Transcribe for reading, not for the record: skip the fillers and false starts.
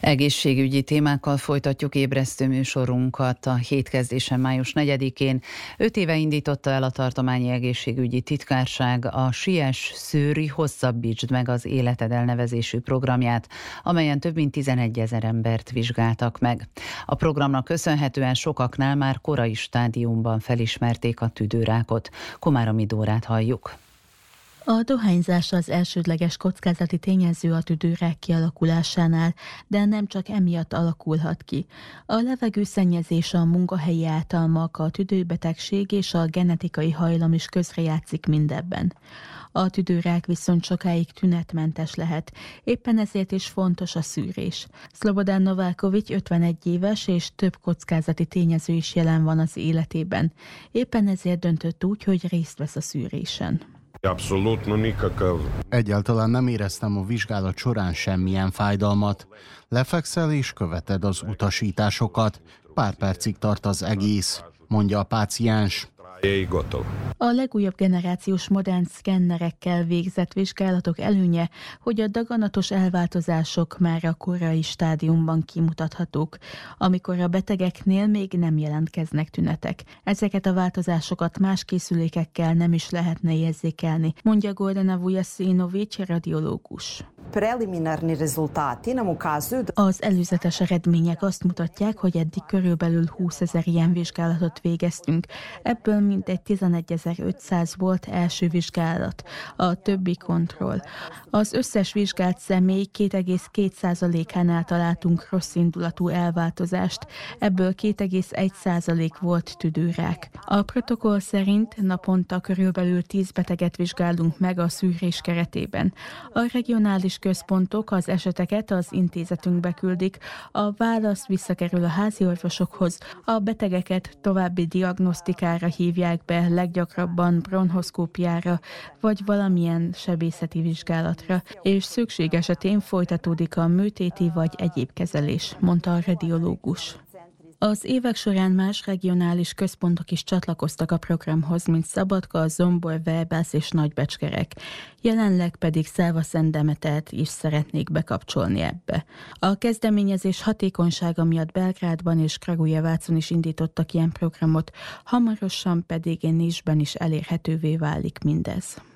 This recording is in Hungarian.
Egészségügyi témákkal folytatjuk ébresztő műsorunkat a hétkezdésen május 4-én. 5 éve indította el a Tartományi Egészségügyi Titkárság a Siess, szűrj, hosszabbítsd meg az életed elnevezésű programját, amelyen több mint 11 000 embert vizsgáltak meg. A programnak köszönhetően sokaknál már korai stádiumban felismerték a tüdőrákot. Komáromi Dórát halljuk. A dohányzás az elsődleges kockázati tényező a tüdőrák kialakulásánál, de nem csak emiatt alakulhat ki. A levegőszennyezés, a munkahelyi átalmak, a tüdőbetegség és a genetikai hajlam is közrejátszik mindebben. A tüdőrák viszont sokáig tünetmentes lehet, éppen ezért is fontos a szűrés. Szlobodán Novákovics 51 éves és több kockázati tényező is jelen van az életében. Éppen ezért döntött úgy, hogy részt vesz a szűrésen. Egyáltalán nem éreztem a vizsgálat során semmilyen fájdalmat. Lefekszel és követed az utasításokat. Pár percig tart az egész, mondja a páciens. A legújabb generációs modern szkennerekkel végzett vizsgálatok előnye, hogy a daganatos elváltozások már a korai stádiumban kimutathatók, amikor a betegeknél még nem jelentkeznek tünetek. Ezeket a változásokat más készülékekkel nem is lehetne érzékelni, mondja Gordana Vujasinovics, radiológus. Az előzetes eredmények azt mutatják, hogy eddig körülbelül 20 000 ilyen vizsgálatot végeztünk. Ebből mintegy 11.500 volt első vizsgálat, a többi kontroll. Az összes vizsgált személy 2,2%-ánál találtunk rosszindulatú elváltozást, ebből 2,1% volt tüdőrák. A protokoll szerint naponta körülbelül 10 beteget vizsgálunk meg a szűrés keretében. A regionális központok az eseteket az intézetünkbe küldik, a válasz visszakerül a házi orvosokhoz, a betegeket további diagnosztikára hívják be, leggyakrabban bronchoszkópiára vagy valamilyen sebészeti vizsgálatra, és szükség esetén folytatódik a műtéti vagy egyéb kezelés, mondta a radiológus. Az évek során más regionális központok is csatlakoztak a programhoz, mint Szabadka, Zombor, Verbász és Nagybecskerek. Jelenleg pedig Szelva-Szentdemetert is szeretnék bekapcsolni ebbe. A kezdeményezés hatékonysága miatt Belgrádban és Kragujevácon is indítottak ilyen programot, hamarosan pedig Nisben is elérhetővé válik mindez.